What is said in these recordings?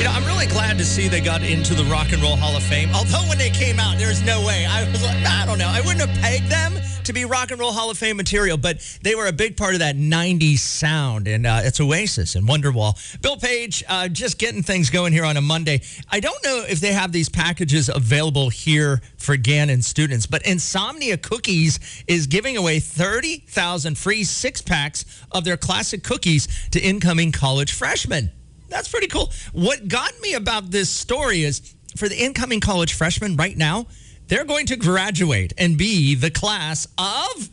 I'm really glad to see they got into the Rock and Roll Hall of Fame. Although when they came out, there's no way. I was like, I don't know. I wouldn't have pegged them to be Rock and Roll Hall of Fame material, but they were a big part of that 90s sound, and it's Oasis and Wonderwall. Bill Page, just getting things going here on a Monday. I don't know if they have these packages available here for Gannon students, but Insomnia Cookies is giving away 30,000 free six-packs of their classic cookies to incoming college freshmen. That's pretty cool. What got me about this story is for the incoming college freshmen right now, they're going to graduate and be the class of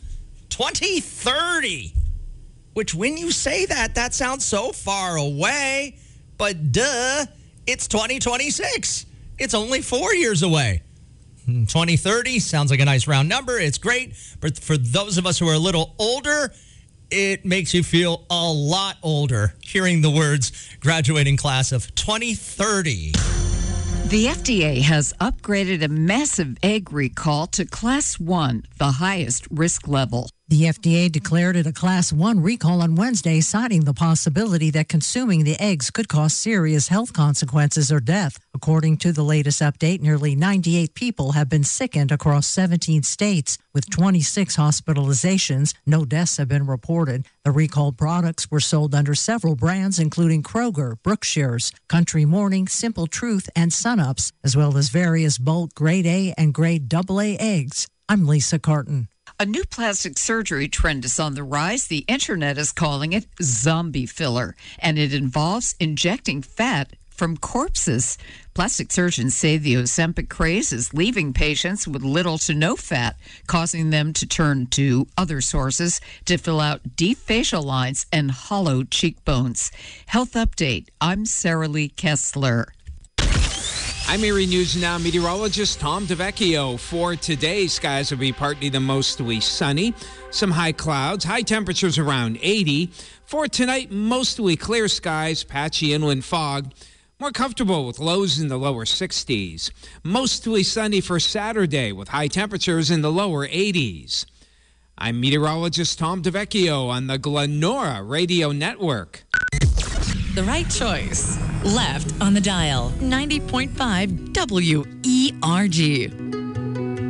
2030. Which when you say that, that sounds so far away. But duh, it's 2026. It's only 4 years away. 2030 sounds like a nice round number. It's great. But for those of us who are a little older, it makes you feel a lot older hearing the words graduating class of 2030. The FDA has upgraded a massive egg recall to Class 1, the highest risk level. The FDA declared it a Class 1 recall on Wednesday, citing the possibility that consuming the eggs could cause serious health consequences or death. According to the latest update, nearly 98 people have been sickened across 17 states. With 26 hospitalizations, no deaths have been reported. The recalled products were sold under several brands, including Kroger, Brookshire's, Country Morning, Simple Truth, and Sunups, as well as various bulk Grade A and Grade AA eggs. I'm Lisa Carton. A new plastic surgery trend is on the rise. The internet is calling it zombie filler, and it involves injecting fat from corpses. Plastic surgeons say the Ozempic craze is leaving patients with little to no fat, causing them to turn to other sources to fill out deep facial lines and hollow cheekbones. Health Update. I'm Sarah Lee Kessler. I'm Erie News Now meteorologist Tom DeVecchio. For today, skies will be partly to mostly sunny. Some high clouds, high temperatures around 80. For tonight, mostly clear skies, patchy inland fog. More comfortable with lows in the lower 60s. Mostly sunny for Saturday with high temperatures in the lower 80s. I'm meteorologist Tom DeVecchio on the Glenora Radio Network. The right choice. Left on the dial. 90.5 WERG.